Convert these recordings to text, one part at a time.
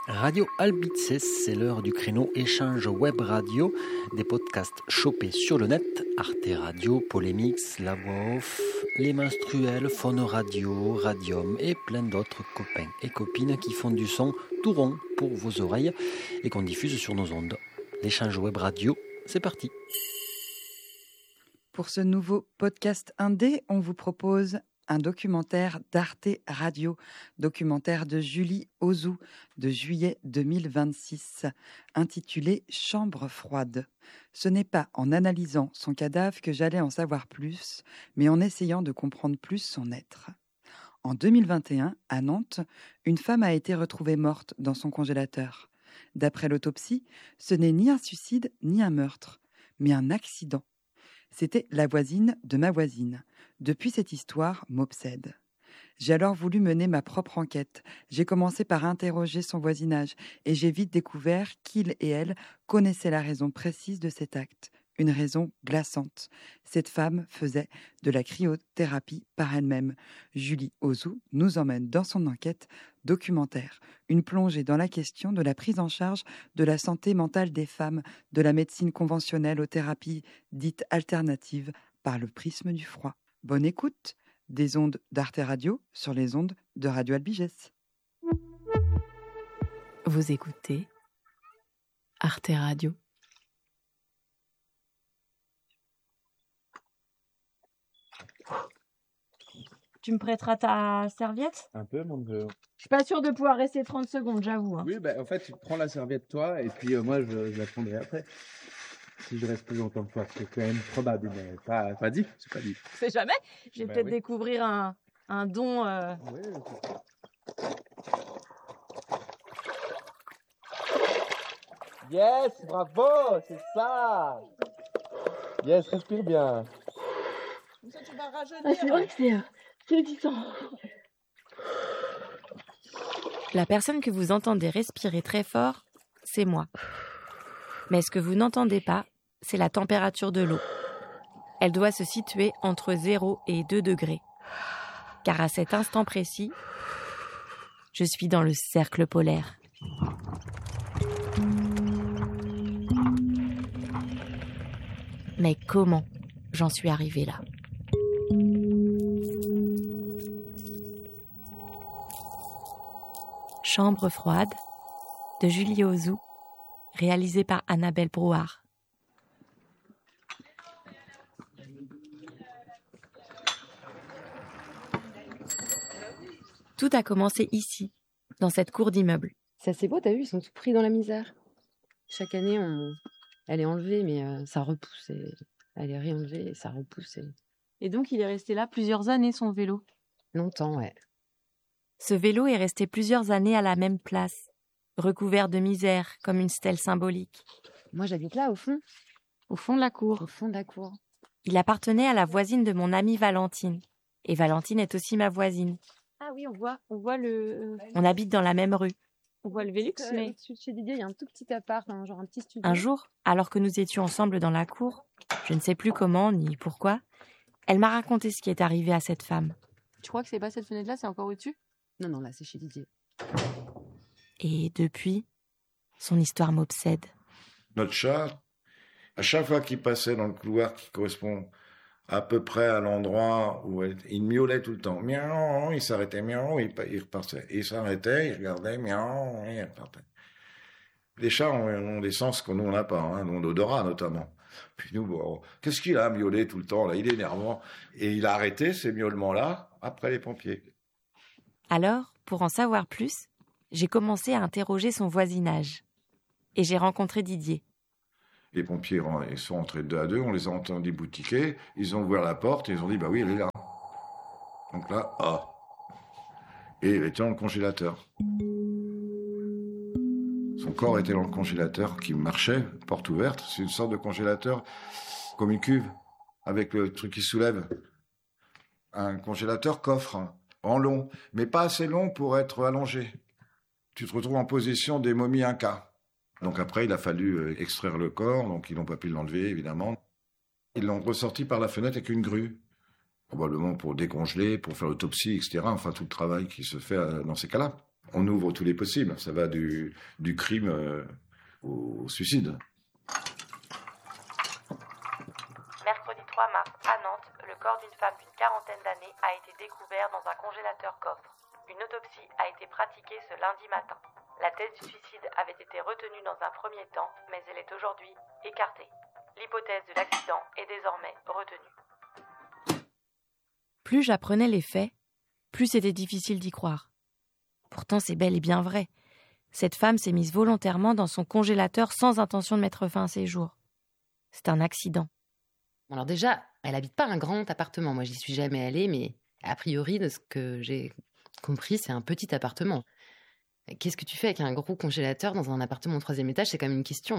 Radio Albices, c'est l'heure du créneau échange web radio, des podcasts chopés sur le net, Arte Radio, Polémix, La Voix Off, Les Menstruels, Faune Radio, Radium et plein d'autres copains et copines qui font du son tout rond pour vos oreilles et qu'on diffuse sur nos ondes. L'échange web radio, c'est parti. Pour ce nouveau podcast indé, on vous propose un documentaire d'Arte Radio, documentaire de Julie Ozou de juillet 2026, intitulé « Chambre froide ». Ce n'est pas en analysant son cadavre que j'allais en savoir plus, mais en essayant de comprendre plus son être. En 2021, à Nantes, une femme a été retrouvée morte dans son congélateur. D'après l'autopsie, ce n'est ni un suicide ni un meurtre, mais un accident. C'était la voisine de ma voisine. Depuis, cette histoire m'obsède. J'ai alors voulu mener ma propre enquête. J'ai commencé par interroger son voisinage et j'ai vite découvert qu'il et elle connaissaient la raison précise de cet acte. Une raison glaçante. Cette femme faisait de la cryothérapie par elle-même. Julie Ozou nous emmène dans son enquête documentaire. Une plongée dans la question de la prise en charge de la santé mentale des femmes, de la médecine conventionnelle aux thérapies dites alternatives par le prisme du froid. Bonne écoute des ondes d'Arte Radio sur les ondes de Radio Albiges. Vous écoutez Arte Radio. Tu me prêteras ta serviette ? Un peu, mon Dieu. Je suis pas sûre de pouvoir rester 30 secondes, j'avoue. Hein. Oui, en fait, tu prends la serviette toi, et puis moi, je la prendrai après. Si je reste plus longtemps que toi, c'est quand même probable, mais pas dit, c'est pas dit. On sait jamais. Je vais peut-être découvrir un don. Oui, yes, bravo, c'est ça. Yes, respire bien. Ça, tu vas rajeunir. C'est vrai que c'est excitant. La personne que vous entendez respirer très fort, c'est moi. Mais ce que vous n'entendez pas, c'est la température de l'eau. Elle doit se situer entre 0 et 2 degrés. Car à cet instant précis, je suis dans le cercle polaire. Mais comment j'en suis arrivée là ? Chambre froide de Julie Ozou, réalisée par Annabelle Brouard. Tout a commencé ici, dans cette cour d'immeuble. C'est assez beau, t'as vu, ils sont tout pris dans la misère. Chaque année, elle est enlevée, mais ça repousse. Elle est réenlevée et ça repousse. Et donc, il est resté là plusieurs années, son vélo. Longtemps, ouais. Ce vélo est resté plusieurs années à la même place, recouvert de misère comme une stèle symbolique. Moi, j'habite là, au fond. Au fond de la cour. Au fond de la cour. Il appartenait à la voisine de mon amie Valentine. Et Valentine est aussi ma voisine. Ah oui, on voit le... On habite dans la même rue. On voit le Vélux, mais... Au-dessus de chez Didier, il y a un tout petit appart, genre un petit studio. Un jour, alors que nous étions ensemble dans la cour, je ne sais plus comment ni pourquoi, elle m'a raconté ce qui est arrivé à cette femme. Tu crois que c'est pas cette fenêtre-là, c'est encore au-dessus ? Non, là, c'est chez Didier. Et depuis, son histoire m'obsède. Notre chat, à chaque fois qu'il passait dans le couloir qui correspond à peu près à l'endroit où il miaulait tout le temps. Miaou, il s'arrêtait, miaou, il repartait. Il s'arrêtait, il regardait, miaou, il repartait. Les chats ont des sens que nous, on n'a pas, hein, l'odorat notamment. Puis nous, bon, qu'est-ce qu'il a miaulé tout le temps, là? Il est énervant. Et il a arrêté ces miaulements-là après les pompiers. Alors, pour en savoir plus, j'ai commencé à interroger son voisinage. Et j'ai rencontré Didier. Les pompiers ils sont entrés 2 à 2, on les a entendus boutiquer, ils ont ouvert la porte et ils ont dit, bah oui, elle est là. Donc là, Et elle était dans le congélateur. Son corps était dans le congélateur qui marchait, porte ouverte. C'est une sorte de congélateur comme une cuve, avec le truc qui soulève. Un congélateur coffre, en long, mais pas assez long pour être allongé. Tu te retrouves en position des momies Incas. Donc après, il a fallu extraire le corps, donc ils n'ont pas pu l'enlever, évidemment. Ils l'ont ressorti par la fenêtre avec une grue, probablement pour décongeler, pour faire l'autopsie, etc. Enfin, tout le travail qui se fait dans ces cas-là. On ouvre tous les possibles. Ça va du crime au suicide. Mercredi 3 mars, à Nantes, le corps d'une femme d'une quarantaine d'années a été découvert dans un congélateur coffre. Une autopsie a été pratiquée ce lundi matin. La thèse du suicide avait été retenue dans un premier temps, mais elle est aujourd'hui écartée. L'hypothèse de l'accident est désormais retenue. Plus j'apprenais les faits, plus c'était difficile d'y croire. Pourtant, c'est bel et bien vrai. Cette femme s'est mise volontairement dans son congélateur sans intention de mettre fin à ses jours. C'est un accident. Alors déjà, elle habite pas un grand appartement. Moi, j'y suis jamais allée, mais a priori, de ce que j'ai compris, c'est un petit appartement. Qu'est-ce que tu fais avec un gros congélateur dans un appartement au 3e étage? C'est quand même une question.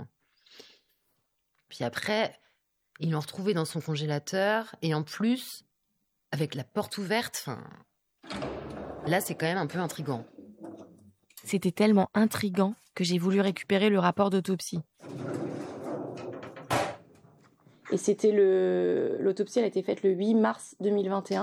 Puis après, ils l'ont retrouvé dans son congélateur, et en plus, avec la porte ouverte, là, c'est quand même un peu intriguant. C'était tellement intriguant que j'ai voulu récupérer le rapport d'autopsie. Et c'était l'autopsie, elle a été faite le 8 mars 2021.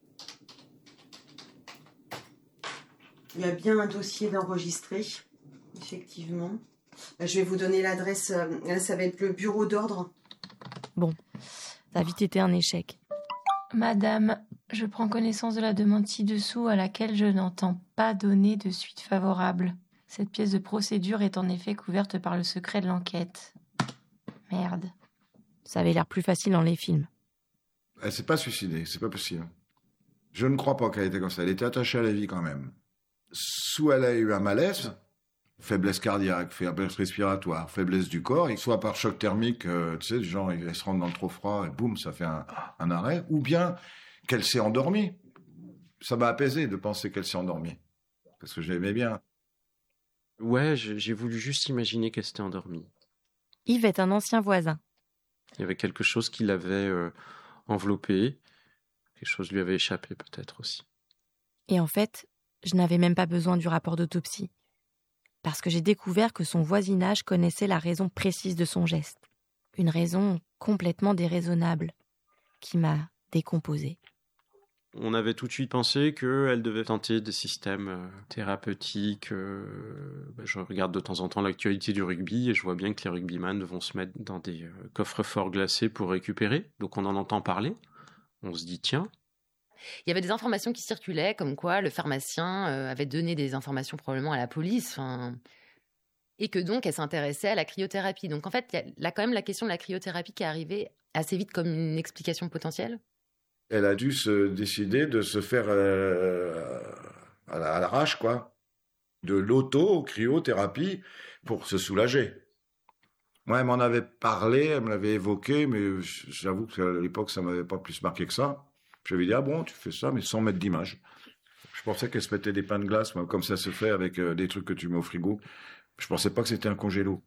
Il y a bien un dossier d'enregistré, effectivement. Je vais vous donner l'adresse, ça va être le bureau d'ordre. Bon, ça a vite été un échec. Madame, je prends connaissance de la demande ci-dessous à laquelle je n'entends pas donner de suite favorable. Cette pièce de procédure est en effet couverte par le secret de l'enquête. Merde. Ça avait l'air plus facile dans les films. Elle s'est pas suicidée, c'est pas possible. Je ne crois pas qu'elle était comme ça. Elle était attachée à la vie quand même. Soit elle a eu un malaise, faiblesse cardiaque, faiblesse respiratoire, faiblesse du corps, et soit par choc thermique, tu sais, du genre, elle se rentre dans le trop froid et boum, ça fait un arrêt, ou bien qu'elle s'est endormie. Ça m'a apaisé de penser qu'elle s'est endormie, parce que je l'aimais bien. Ouais, j'ai voulu juste imaginer qu'elle s'était endormie. Yves est un ancien voisin. Il y avait quelque chose qui l'avait enveloppé, quelque chose lui avait échappé peut-être aussi. Et en fait, je n'avais même pas besoin du rapport d'autopsie. Parce que j'ai découvert que son voisinage connaissait la raison précise de son geste. Une raison complètement déraisonnable, qui m'a décomposée. On avait tout de suite pensé qu'elle devait tenter des systèmes thérapeutiques. Je regarde de temps en temps l'actualité du rugby et je vois bien que les rugbyman vont se mettre dans des coffres-forts glacés pour récupérer. Donc on en entend parler. On se dit tiens. Il y avait des informations qui circulaient, comme quoi le pharmacien avait donné des informations probablement à la police, et que donc elle s'intéressait à la cryothérapie. Donc en fait, il y a quand même la question de la cryothérapie qui est arrivée assez vite comme une explication potentielle. Elle a dû se décider de se faire à l'arrache, quoi, de l'auto-cryothérapie pour se soulager. Moi, elle m'en avait parlé, elle me l'avait évoqué, mais j'avoue qu'à l'époque, ça m'avait pas plus marqué que ça. J'avais dit, ah bon, tu fais ça, mais sans mettre d'image. Je pensais qu'elle se mettait des pains de glace, moi, comme ça se fait avec des trucs que tu mets au frigo. Je pensais pas que c'était un congélo.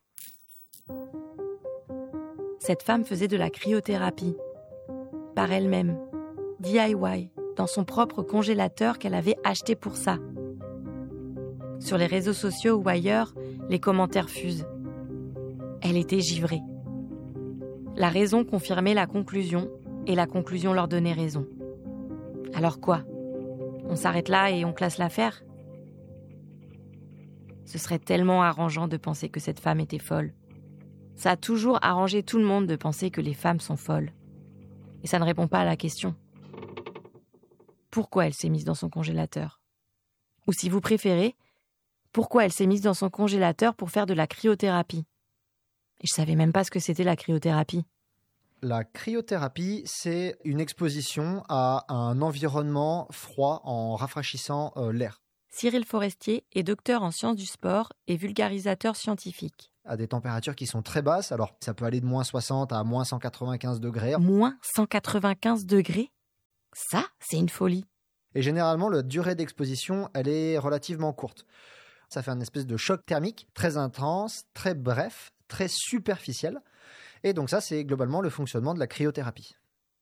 Cette femme faisait de la cryothérapie. Par elle-même. DIY. Dans son propre congélateur qu'elle avait acheté pour ça. Sur les réseaux sociaux ou ailleurs, les commentaires fusent. Elle était givrée. La raison confirmait la conclusion, et la conclusion leur donnait raison. Alors quoi? On s'arrête là et on classe l'affaire? Ce serait tellement arrangeant de penser que cette femme était folle. Ça a toujours arrangé tout le monde de penser que les femmes sont folles. Et ça ne répond pas à la question. Pourquoi elle s'est mise dans son congélateur? Ou si vous préférez, pourquoi elle s'est mise dans son congélateur pour faire de la cryothérapie? Et je savais même pas ce que c'était la cryothérapie. La cryothérapie, c'est une exposition à un environnement froid en rafraîchissant l'air. Cyril Forestier est docteur en sciences du sport et vulgarisateur scientifique. À des températures qui sont très basses, alors ça peut aller de moins 60 à moins 195 degrés. Moins 195 degrés? Ça, c'est une folie. Et généralement, la durée d'exposition, elle est relativement courte. Ça fait une espèce de choc thermique très intense, très bref, très superficiel. Et donc ça, c'est globalement le fonctionnement de la cryothérapie.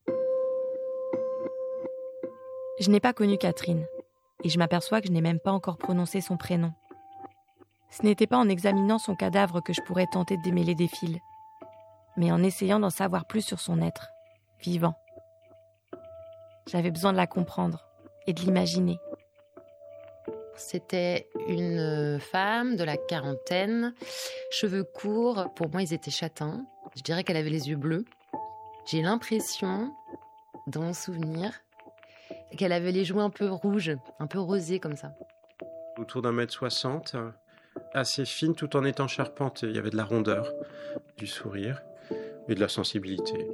Je n'ai pas connu Catherine. Et je m'aperçois que je n'ai même pas encore prononcé son prénom. Ce n'était pas en examinant son cadavre que je pourrais tenter de démêler des fils, mais en essayant d'en savoir plus sur son être, vivant. J'avais besoin de la comprendre et de l'imaginer. C'était une femme de la quarantaine, cheveux courts. Pour moi, ils étaient châtains. Je dirais qu'elle avait les yeux bleus. J'ai l'impression, dans mon souvenir, qu'elle avait les joues un peu rouges, un peu rosées comme ça. Autour d'1m60, assez fine tout en étant charpentée. Il y avait de la rondeur, du sourire et de la sensibilité.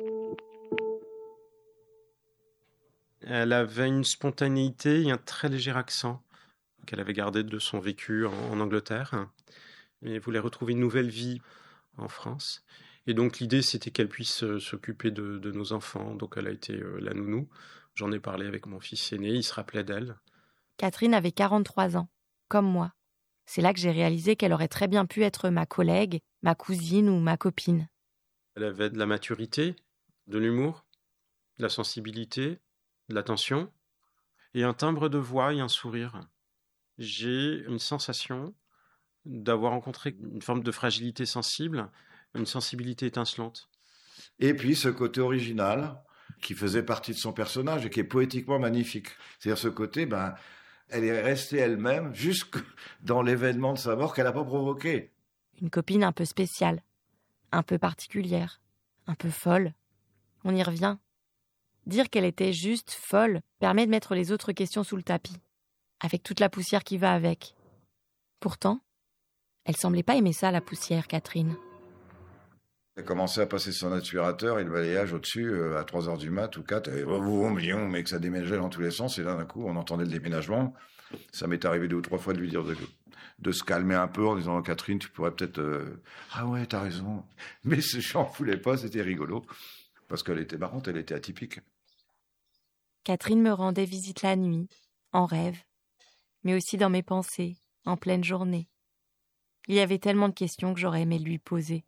Elle avait une spontanéité et un très léger accent qu'elle avait gardé de son vécu en Angleterre. Mais elle voulait retrouver une nouvelle vie en France. Et donc l'idée, c'était qu'elle puisse s'occuper de nos enfants. Donc elle a été la nounou. J'en ai parlé avec mon fils aîné, il se rappelait d'elle. Catherine avait 43 ans, comme moi. C'est là que j'ai réalisé qu'elle aurait très bien pu être ma collègue, ma cousine ou ma copine. Elle avait de la maturité, de l'humour, de la sensibilité, de l'attention, et un timbre de voix et un sourire. J'ai une sensation d'avoir rencontré une forme de fragilité sensible, une sensibilité étincelante. Et puis ce côté original qui faisait partie de son personnage et qui est poétiquement magnifique. C'est-à-dire ce côté, elle est restée elle-même jusque dans l'événement de sa mort qu'elle n'a pas provoqué. Une copine un peu spéciale, un peu particulière, un peu folle. On y revient. Dire qu'elle était juste folle permet de mettre les autres questions sous le tapis, avec toute la poussière qui va avec. Pourtant, elle semblait pas aimer ça, la poussière, Catherine. Elle a commencé à passer son aspirateur et le balayage au-dessus à 3h du mat ou 4. Mais que ça déménageait dans tous les sens. Et là, d'un coup, on entendait le déménagement. Ça m'est arrivé 2 ou 3 fois de lui dire de se calmer un peu en disant « Catherine, tu pourrais peut-être... Ah ouais, t'as raison. » Mais je n'en voulais pas, c'était rigolo. Parce qu'elle était marrante, elle était atypique. Catherine me rendait visite la nuit, en rêve, mais aussi dans mes pensées, en pleine journée. Il y avait tellement de questions que j'aurais aimé lui poser.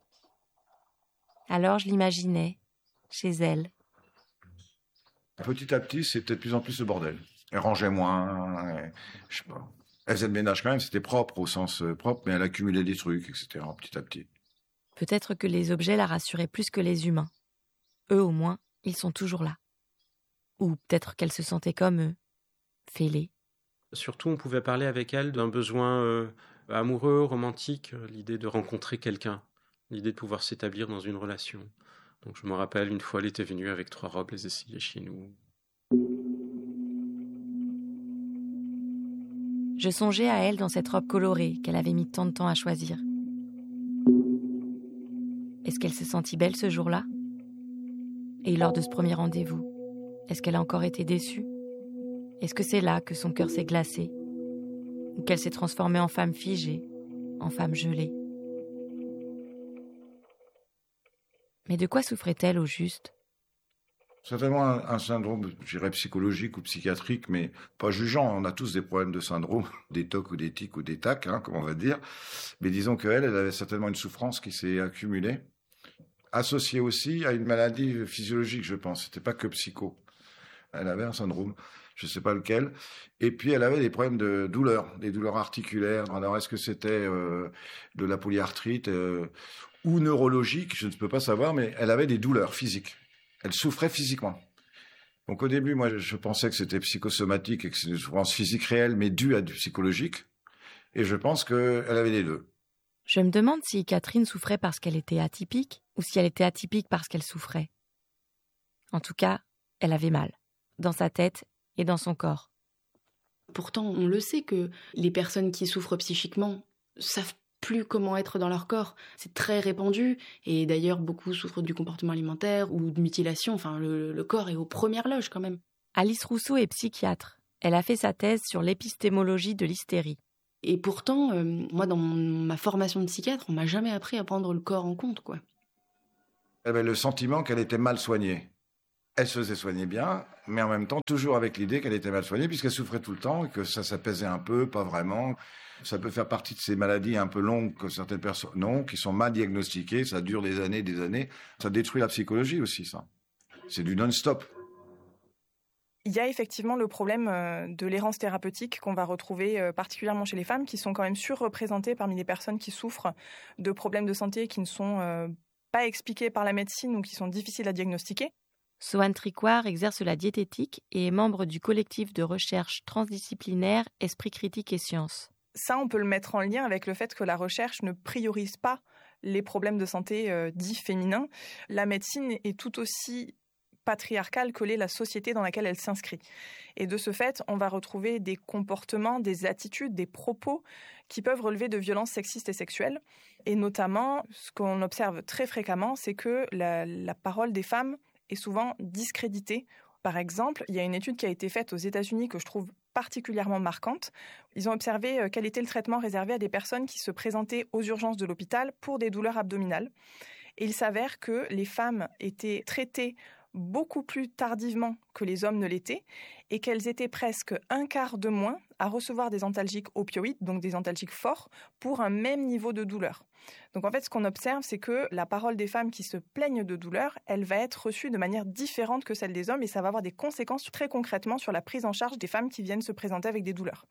Alors je l'imaginais, chez elle. Petit à petit, c'était de plus en plus le bordel. Elle rangeait moins, je sais pas. Elle faisait le ménage quand même, c'était propre au sens propre, mais elle accumulait des trucs, etc. petit à petit. Peut-être que les objets la rassuraient plus que les humains. Eux au moins, ils sont toujours là. Ou peut-être qu'elle se sentait comme eux, fêlée. Surtout, on pouvait parler avec elle d'un besoin amoureux, romantique, l'idée de rencontrer quelqu'un, l'idée de pouvoir s'établir dans une relation. Donc je me rappelle, une fois, elle était venue avec 3 robes, les essayer chez nous. Je songeais à elle dans cette robe colorée qu'elle avait mis tant de temps à choisir. Est-ce qu'elle s'est sentie belle ce jour-là ? Et lors de ce premier rendez-vous, est-ce qu'elle a encore été déçue ? Est-ce que c'est là que son cœur s'est glacé ? Ou qu'elle s'est transformée en femme figée, en femme gelée ? Mais de quoi souffrait-elle au juste ? Certainement un syndrome, je dirais, psychologique ou psychiatrique, mais pas jugeant. On a tous des problèmes de syndrome, des tocs ou des tics ou des tacs, comme on va dire. Mais disons qu'elle avait certainement une souffrance qui s'est accumulée, associée aussi à une maladie physiologique, je pense. C'était pas que psycho. Elle avait un syndrome, je sais pas lequel. Et puis elle avait des problèmes de douleurs, des douleurs articulaires. Alors est-ce que c'était de la polyarthrite ou neurologique, je ne peux pas savoir, mais elle avait des douleurs physiques. Elle souffrait physiquement. Donc au début, moi, je pensais que c'était psychosomatique et que c'était une souffrance physique réelle, mais due à du psychologique. Et je pense qu'elle avait les deux. Je me demande si Catherine souffrait parce qu'elle était atypique ou si elle était atypique parce qu'elle souffrait. En tout cas, elle avait mal, dans sa tête et dans son corps. Pourtant, on le sait que les personnes qui souffrent psychiquement savent plus comment être dans leur corps. C'est très répandu, et d'ailleurs beaucoup souffrent du comportement alimentaire ou de mutilation. Enfin, le corps est aux premières loges quand même. Alice Rousseau est psychiatre. Elle a fait sa thèse sur l'épistémologie de l'hystérie. Et pourtant, moi dans ma formation de psychiatre, on m'a jamais appris à prendre le corps en compte, quoi. Elle avait le sentiment qu'elle était mal soignée. Elle se faisait soigner bien, mais en même temps toujours avec l'idée qu'elle était mal soignée puisqu'elle souffrait tout le temps et que ça s'apaisait un peu, pas vraiment. Ça peut faire partie de ces maladies un peu longues que certaines personnes ont, qui sont mal diagnostiquées, ça dure des années. Ça détruit la psychologie aussi, ça. C'est du non-stop. Il y a effectivement le problème de l'errance thérapeutique qu'on va retrouver particulièrement chez les femmes qui sont quand même surreprésentées parmi les personnes qui souffrent de problèmes de santé qui ne sont pas expliqués par la médecine ou qui sont difficiles à diagnostiquer. Soane Tricouart exerce la diététique et est membre du collectif de recherche transdisciplinaire Esprit critique et sciences. Ça, on peut le mettre en lien avec le fait que la recherche ne priorise pas les problèmes de santé dits féminins. La médecine est tout aussi patriarcale que l'est la société dans laquelle elle s'inscrit. Et de ce fait, on va retrouver des comportements, des attitudes, des propos qui peuvent relever de violences sexistes et sexuelles. Et notamment, ce qu'on observe très fréquemment, c'est que la parole des femmes est souvent discréditée. Par exemple, il y a une étude qui a été faite aux États-Unis que je trouve particulièrement marquante. Ils ont observé quel était le traitement réservé à des personnes qui se présentaient aux urgences de l'hôpital pour des douleurs abdominales. Et il s'avère que les femmes étaient traitées beaucoup plus tardivement que les hommes ne l'étaient et qu'elles étaient presque un quart de moins à recevoir des antalgiques opioïdes, donc des antalgiques forts, pour un même niveau de douleur. Donc en fait, ce qu'on observe, c'est que la parole des femmes qui se plaignent de douleur, elle va être reçue de manière différente que celle des hommes et ça va avoir des conséquences très concrètement sur la prise en charge des femmes qui viennent se présenter avec des douleurs.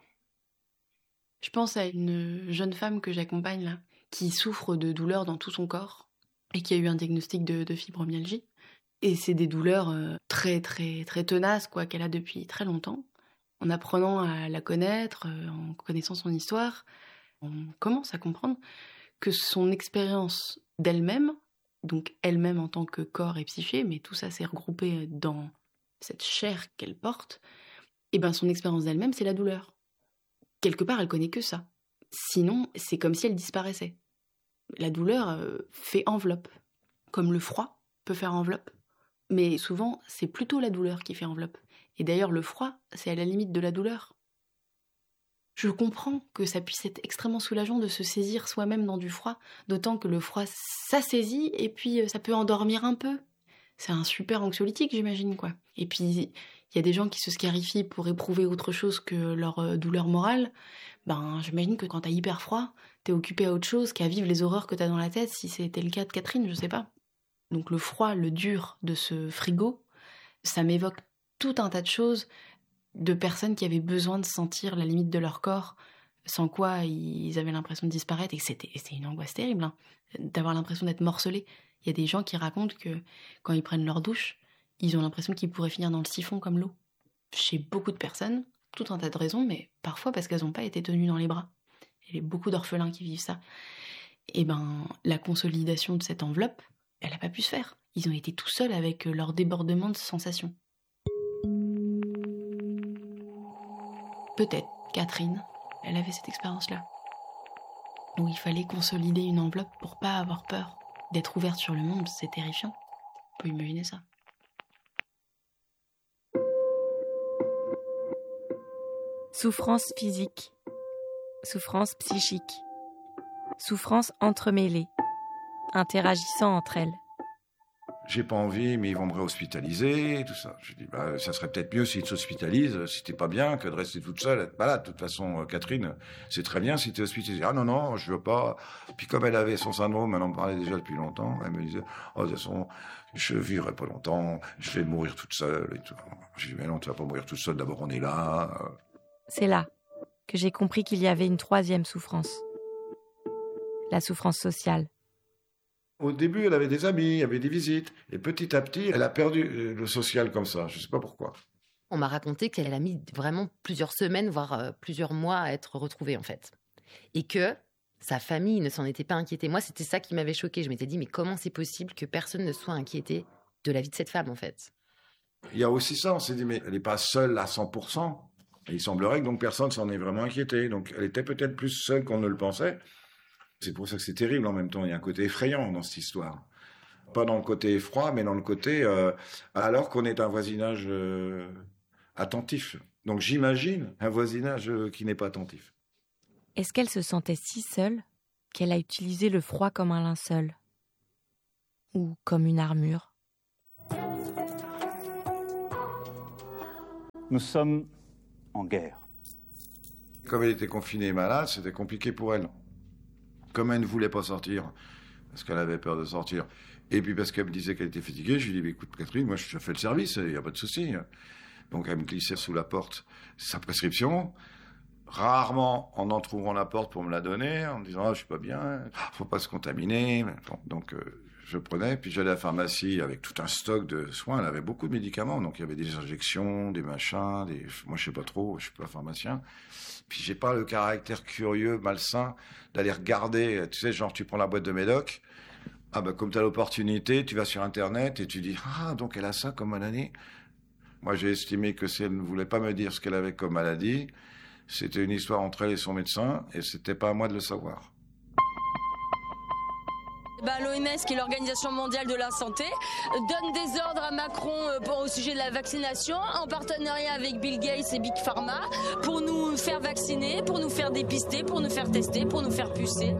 Je pense à une jeune femme que j'accompagne là, qui souffre de douleurs dans tout son corps et qui a eu un diagnostic de fibromyalgie. Et c'est des douleurs très, très, très tenaces quoi, qu'elle a depuis très longtemps. En apprenant à la connaître, en connaissant son histoire, on commence à comprendre que son expérience d'elle-même, donc elle-même en tant que corps et psyché, mais tout ça s'est regroupé dans cette chair qu'elle porte, et ben son expérience d'elle-même, c'est la douleur. Quelque part, elle connaît que ça. Sinon, c'est comme si elle disparaissait. La douleur fait enveloppe, comme le froid peut faire enveloppe. Mais souvent, c'est plutôt la douleur qui fait enveloppe. Et d'ailleurs, le froid, c'est à la limite de la douleur. Je comprends que ça puisse être extrêmement soulageant de se saisir soi-même dans du froid, d'autant que le froid, ça saisit, et puis ça peut endormir un peu. C'est un super anxiolytique, j'imagine, quoi. Et puis, il y a des gens qui se scarifient pour éprouver autre chose que leur douleur morale. Ben, j'imagine que quand t'as hyper froid, t'es occupé à autre chose qu'à vivre les horreurs que t'as dans la tête, si c'était le cas de Catherine, je sais pas. Donc le froid, le dur de ce frigo, ça m'évoque tout un tas de choses de personnes qui avaient besoin de sentir la limite de leur corps, sans quoi ils avaient l'impression de disparaître, et que c'était une angoisse terrible, hein, d'avoir l'impression d'être morcelés. Il y a des gens qui racontent que quand ils prennent leur douche, ils ont l'impression qu'ils pourraient finir dans le siphon comme l'eau. Chez beaucoup de personnes, tout un tas de raisons, mais parfois parce qu'elles n'ont pas été tenues dans les bras. Il y a beaucoup d'orphelins qui vivent ça. Et ben, la consolidation de cette enveloppe, elle n'a pas pu se faire. Ils ont été tout seuls avec leur débordement de sensations. Peut-être Catherine, elle avait cette expérience-là. Où il fallait consolider une enveloppe pour pas avoir peur. D'être ouverte sur le monde, c'est terrifiant. On peut imaginer ça. Souffrance physique, souffrance psychique, souffrance entremêlée, interagissant entre elles. J'ai pas envie, mais ils vont me réhospitaliser, tout ça. Je dis, ça serait peut-être mieux s'ils t'hospitalisent, si t'es pas bien, que de rester toute seule, être malade. De toute façon, Catherine, c'est très bien si t'es hospitalisée. Ah non, je veux pas. Puis comme elle avait son syndrome, elle en parlait déjà depuis longtemps, elle me disait, oh, de toute façon, je vivrai pas longtemps, je vais mourir toute seule et tout. J'ai dit, mais non, tu vas pas mourir toute seule, d'abord on est là. C'est là que j'ai compris qu'il y avait une troisième souffrance. La souffrance sociale. Au début, elle avait des amis, il y avait des visites. Et petit à petit, elle a perdu le social comme ça. Je ne sais pas pourquoi. On m'a raconté qu'elle a mis vraiment plusieurs semaines, voire plusieurs mois à être retrouvée, en fait. Et que sa famille ne s'en était pas inquiétée. Moi, c'était ça qui m'avait choquée. Je m'étais dit, mais comment c'est possible que personne ne soit inquiété de la vie de cette femme, en fait ? Il y a aussi ça, on s'est dit, mais elle n'est pas seule à 100%. Et il semblerait que donc personne s'en ait vraiment inquiété. Donc elle était peut-être plus seule qu'on ne le pensait. C'est pour ça que c'est terrible en même temps. Il y a un côté effrayant dans cette histoire. Pas dans le côté effroi, mais dans le côté... alors qu'on est un voisinage attentif. Donc j'imagine un voisinage qui n'est pas attentif. Est-ce qu'elle se sentait si seule qu'elle a utilisé le froid comme un linceul ? Ou comme une armure ? Nous sommes en guerre. Comme elle était confinée et malade, c'était compliqué pour elle. Comme elle ne voulait pas sortir, parce qu'elle avait peur de sortir, et puis parce qu'elle me disait qu'elle était fatiguée, je lui ai dit, écoute Catherine, moi je te fais le service, il n'y a pas de souci. Donc elle me glissait sous la porte sa prescription, rarement en entr'ouvrant la porte pour me la donner, en me disant, je suis pas bien, faut pas se contaminer. Donc je prenais, puis j'allais à la pharmacie avec tout un stock de soins. Elle avait beaucoup de médicaments, donc il y avait des injections, des machins, moi je sais pas trop, je suis pas pharmacien. Puis j'ai pas le caractère curieux, malsain, d'aller regarder, tu sais, genre tu prends la boîte de médoc, comme tu as l'opportunité, tu vas sur Internet et tu dis « Ah, donc elle a ça comme maladie ?» Moi, j'ai estimé que si elle ne voulait pas me dire ce qu'elle avait comme maladie, c'était une histoire entre elle et son médecin, et c'était pas à moi de le savoir. L'OMS, qui est l'Organisation mondiale de la santé, donne des ordres à Macron au sujet de la vaccination, en partenariat avec Bill Gates et Big Pharma, pour nous faire vacciner, pour nous faire dépister, pour nous faire tester, pour nous faire pucer.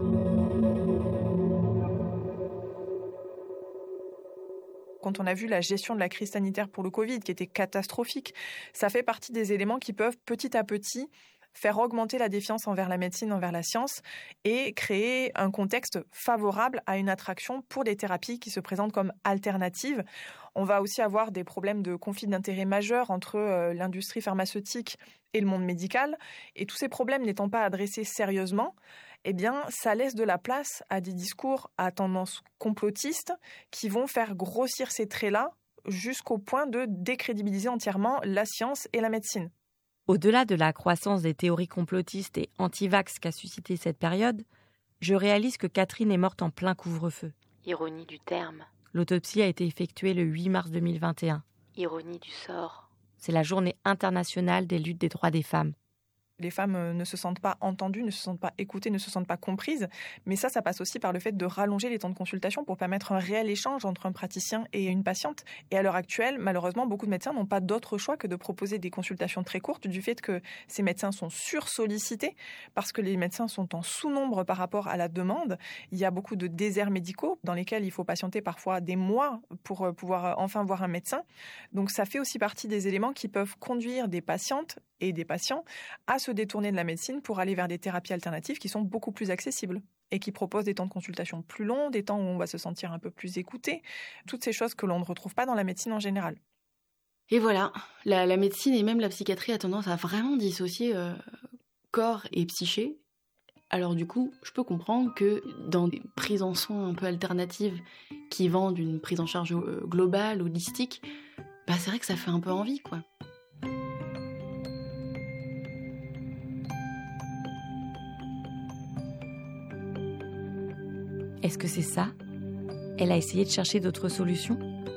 Quand on a vu la gestion de la crise sanitaire pour le Covid, qui était catastrophique, ça fait partie des éléments qui peuvent petit à petit faire augmenter la défiance envers la médecine, envers la science, et créer un contexte favorable à une attraction pour des thérapies qui se présentent comme alternatives. On va aussi avoir des problèmes de conflit d'intérêts majeurs entre l'industrie pharmaceutique et le monde médical. Et tous ces problèmes n'étant pas adressés sérieusement, eh bien, ça laisse de la place à des discours à tendance complotiste qui vont faire grossir ces traits-là jusqu'au point de décrédibiliser entièrement la science et la médecine. Au-delà de la croissance des théories complotistes et anti-vax qu'a suscité cette période, je réalise que Catherine est morte en plein couvre-feu. Ironie du terme. L'autopsie a été effectuée le 8 mars 2021. Ironie du sort. C'est la journée internationale des luttes des droits des femmes. Les femmes ne se sentent pas entendues, ne se sentent pas écoutées, ne se sentent pas comprises. Mais ça passe aussi par le fait de rallonger les temps de consultation pour permettre un réel échange entre un praticien et une patiente. Et à l'heure actuelle, malheureusement, beaucoup de médecins n'ont pas d'autre choix que de proposer des consultations très courtes du fait que ces médecins sont sursollicités parce que les médecins sont en sous-nombre par rapport à la demande. Il y a beaucoup de déserts médicaux dans lesquels il faut patienter parfois des mois pour pouvoir enfin voir un médecin. Donc ça fait aussi partie des éléments qui peuvent conduire des patientes et des patients à se détourner de la médecine pour aller vers des thérapies alternatives qui sont beaucoup plus accessibles et qui proposent des temps de consultation plus longs, des temps où on va se sentir un peu plus écouté, toutes ces choses que l'on ne retrouve pas dans la médecine en général. Et voilà, la médecine et même la psychiatrie a tendance à vraiment dissocier corps et psyché. Alors du coup, je peux comprendre que dans des prises en soins un peu alternatives qui vendent une prise en charge globale, holistique, c'est vrai que ça fait un peu envie, quoi. Est-ce que c'est ça ? Elle a essayé de chercher d'autres solutions ?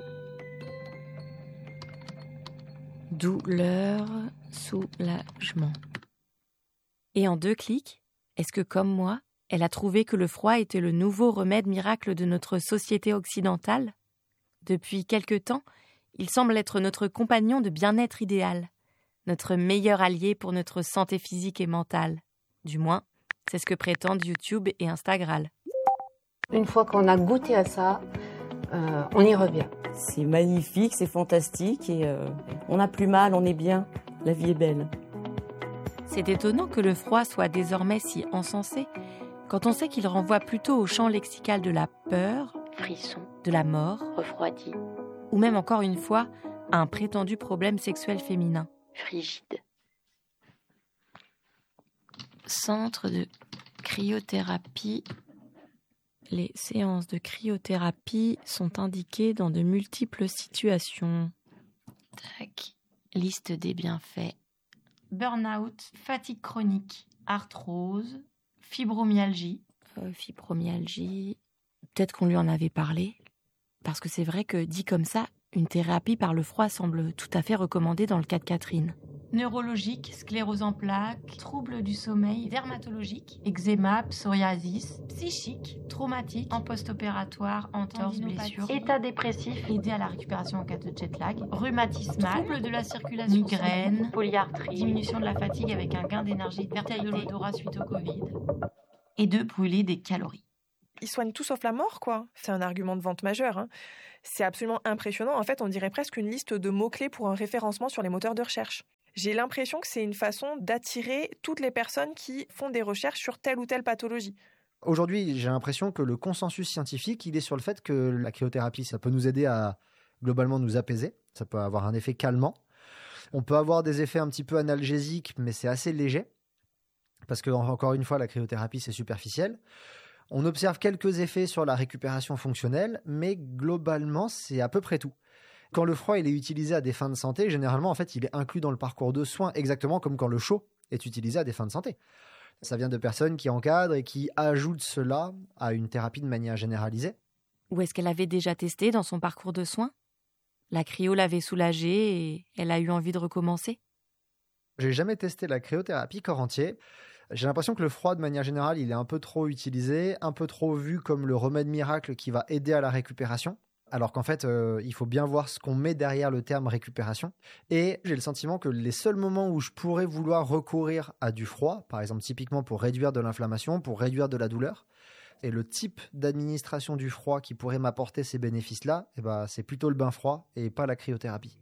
Douleur, soulagement. Et en 2 clics, est-ce que comme moi, elle a trouvé que le froid était le nouveau remède miracle de notre société occidentale ? Depuis quelque temps, il semble être notre compagnon de bien-être idéal, notre meilleur allié pour notre santé physique et mentale. Du moins, c'est ce que prétendent YouTube et Instagram. Une fois qu'on a goûté à ça, on y revient. C'est magnifique, c'est fantastique et on n'a plus mal, on est bien, la vie est belle. C'est étonnant que le froid soit désormais si encensé quand on sait qu'il renvoie plutôt au champ lexical de la peur, frisson, de la mort, refroidi, ou même encore une fois à un prétendu problème sexuel féminin. Frigide. Centre de cryothérapie. Les séances de cryothérapie sont indiquées dans de multiples situations. Tac. Liste des bienfaits. Burn-out, fatigue chronique, arthrose, fibromyalgie. Fibromyalgie. Peut-être qu'on lui en avait parlé. Parce que c'est vrai que, dit comme ça, une thérapie par le froid semble tout à fait recommandée dans le cas de Catherine. Neurologique, sclérose en plaques, troubles du sommeil, dermatologique, eczéma, psoriasis, psychique, traumatique, en post-opératoire, entorse, blessure, état dépressif, aider à la récupération en cas de jet lag, rhumatismal, troubles de la circulation, migraine, polyarthrite, diminution de la fatigue avec un gain d'énergie, vertige de l'odorat suite au Covid, et de brûler des calories. Ils soignent tout sauf la mort, quoi. C'est un argument de vente majeur, hein. C'est absolument impressionnant. En fait, on dirait presque une liste de mots-clés pour un référencement sur les moteurs de recherche. J'ai l'impression que c'est une façon d'attirer toutes les personnes qui font des recherches sur telle ou telle pathologie. Aujourd'hui, j'ai l'impression que le consensus scientifique, il est sur le fait que la cryothérapie, ça peut nous aider à globalement nous apaiser. Ça peut avoir un effet calmant. On peut avoir des effets un petit peu analgésiques, mais c'est assez léger. Parce que, encore une fois, la cryothérapie, c'est superficiel. On observe quelques effets sur la récupération fonctionnelle, mais globalement, c'est à peu près tout. Quand le froid il est utilisé à des fins de santé, généralement, en fait, il est inclus dans le parcours de soins, exactement comme quand le chaud est utilisé à des fins de santé. Ça vient de personnes qui encadrent et qui ajoutent cela à une thérapie de manière généralisée. Ou est-ce qu'elle avait déjà testé dans son parcours de soins ? La cryo l'avait soulagée et elle a eu envie de recommencer ? J'ai jamais testé la cryothérapie corps entier. J'ai l'impression que le froid, de manière générale, il est un peu trop utilisé, un peu trop vu comme le remède miracle qui va aider à la récupération. Alors qu'en fait, il faut bien voir ce qu'on met derrière le terme récupération. Et j'ai le sentiment que les seuls moments où je pourrais vouloir recourir à du froid, par exemple typiquement pour réduire de l'inflammation, pour réduire de la douleur, et le type d'administration du froid qui pourrait m'apporter ces bénéfices-là, c'est plutôt le bain froid et pas la cryothérapie.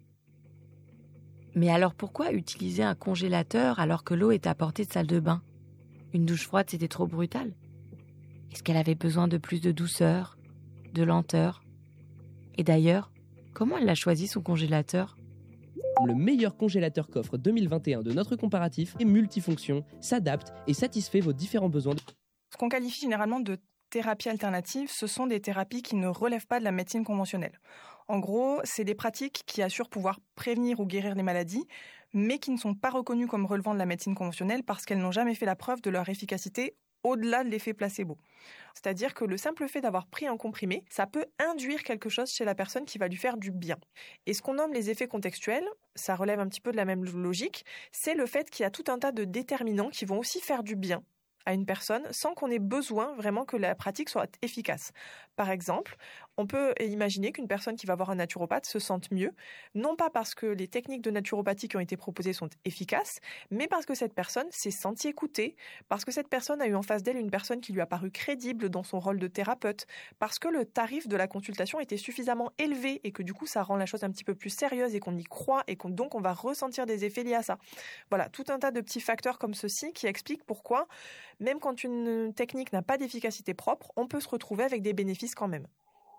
Mais alors pourquoi utiliser un congélateur alors que l'eau est à portée de salle de bain ? Une douche froide, c'était trop brutal. Est-ce qu'elle avait besoin de plus de douceur, de lenteur ? Et d'ailleurs, comment elle a choisi son congélateur ? Le meilleur congélateur coffre 2021 de notre comparatif est multifonction, s'adapte et satisfait vos différents besoins. Ce qu'on qualifie généralement de thérapie alternative, ce sont des thérapies qui ne relèvent pas de la médecine conventionnelle. En gros, c'est des pratiques qui assurent pouvoir prévenir ou guérir les maladies, mais qui ne sont pas reconnues comme relevant de la médecine conventionnelle parce qu'elles n'ont jamais fait la preuve de leur efficacité au-delà de l'effet placebo. C'est-à-dire que le simple fait d'avoir pris un comprimé, ça peut induire quelque chose chez la personne qui va lui faire du bien. Et ce qu'on nomme les effets contextuels, ça relève un petit peu de la même logique, c'est le fait qu'il y a tout un tas de déterminants qui vont aussi faire du bien à une personne sans qu'on ait besoin vraiment que la pratique soit efficace. Par exemple, on peut imaginer qu'une personne qui va voir un naturopathe se sente mieux, non pas parce que les techniques de naturopathie qui ont été proposées sont efficaces, mais parce que cette personne s'est sentie écoutée, parce que cette personne a eu en face d'elle une personne qui lui a paru crédible dans son rôle de thérapeute, parce que le tarif de la consultation était suffisamment élevé et que du coup ça rend la chose un petit peu plus sérieuse et qu'on y croit et donc on va ressentir des effets liés à ça. Voilà, tout un tas de petits facteurs comme ceci qui expliquent pourquoi, même quand une technique n'a pas d'efficacité propre, on peut se retrouver avec des bénéfices quand même.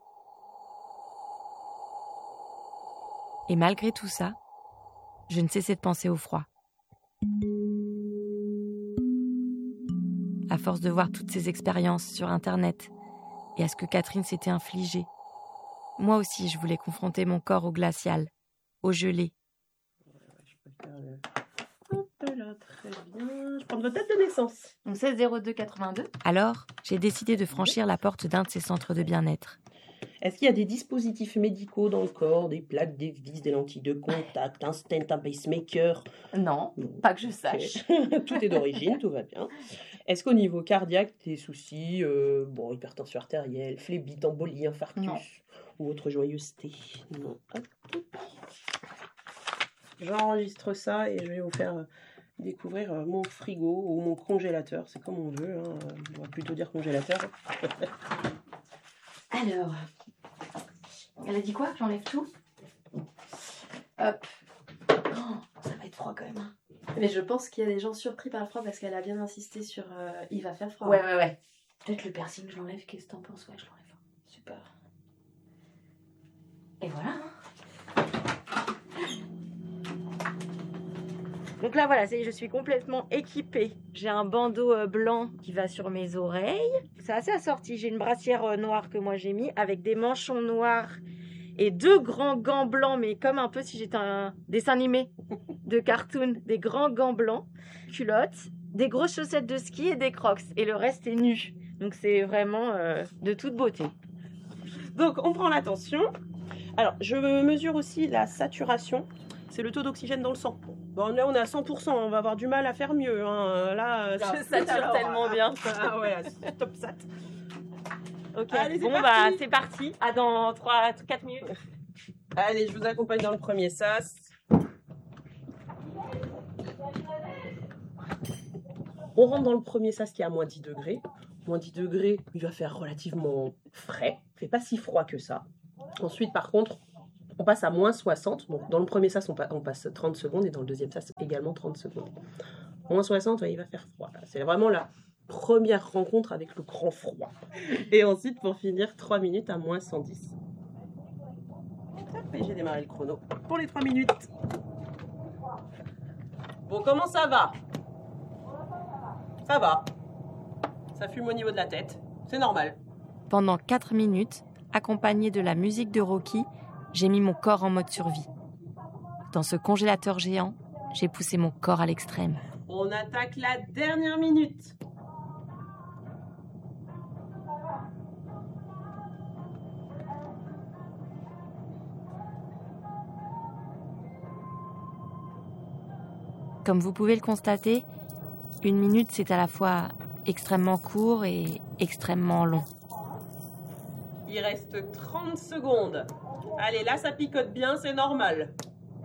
Et malgré tout ça, je ne cessais de penser au froid. À force de voir toutes ces expériences sur Internet et à ce que Catherine s'était infligé, moi aussi je voulais confronter mon corps au glacial, au gelé. Hop là, très bien. Je prends votre date de naissance. On sait 0282. Alors, j'ai décidé de franchir la porte d'un de ces centres de bien-être. Est-ce qu'il y a des dispositifs médicaux dans le corps, des plaques, des vis, des lentilles de contact, un stent, un pacemaker? Non, pas que je sache. Tout est d'origine, tout va bien. Est-ce qu'au niveau cardiaque, des soucis, hypertension artérielle, phlébite, embolie, infarctus ou autre joyeuseté? Non. Hop. J'enregistre ça et je vais vous faire découvrir mon frigo ou mon congélateur. C'est comme on veut, hein. On va plutôt dire congélateur. Alors, elle a dit quoi? J'enlève tout. Hop. Oh, ça va être froid quand même. Mais je pense qu'il y a des gens surpris par le froid parce qu'elle a bien insisté sur il va faire froid. Ouais. Peut-être le piercing, je l'enlève. Qu'est-ce que t'en penses? Ouais, je l'enlève. Super. Et voilà. Donc là, voilà, je suis complètement équipée. J'ai un bandeau blanc qui va sur mes oreilles. C'est assez assorti. J'ai une brassière noire que moi j'ai mis avec des manchons noirs et 2 grands gants blancs, mais comme un peu si j'étais un dessin animé de cartoon. Des grands gants blancs, culottes, des grosses chaussettes de ski et des crocs. Et le reste est nu. Donc c'est vraiment de toute beauté. Donc on prend la tension. Alors je mesure aussi la saturation. C'est le taux d'oxygène dans le sang. Bon, là, on est à 100%, on va avoir du mal à faire mieux. Hein. Là, je sature tellement bien. Ah ouais, top sat. Ok, allez, bon, c'est parti. À dans 3-4 minutes. Allez, je vous accompagne dans le premier sas. On rentre dans le premier sas qui est à moins 10 degrés. Moins 10 degrés, il va faire relativement frais. Il ne fait pas si froid que ça. Ensuite, par contre, on passe à moins 60. Donc, dans le premier sas, on passe 30 secondes et dans le deuxième sas, également 30 secondes. Moins 60, il va faire froid. C'est vraiment la première rencontre avec le grand froid. Et ensuite, pour finir, 3 minutes à moins 110. Et j'ai démarré le chrono pour les 3 minutes. Bon, comment ça va? Ça va. Ça fume au niveau de la tête. c'est normal. Pendant 4 minutes, accompagnée de la musique de Rocky, j'ai mis mon corps en mode survie. Dans ce congélateur géant, j'ai poussé mon corps à l'extrême. On attaque la dernière minute. Comme vous pouvez le constater, 1 minute, c'est à la fois extrêmement court et extrêmement long. Il reste 30 secondes. Allez, là, ça picote bien, c'est normal.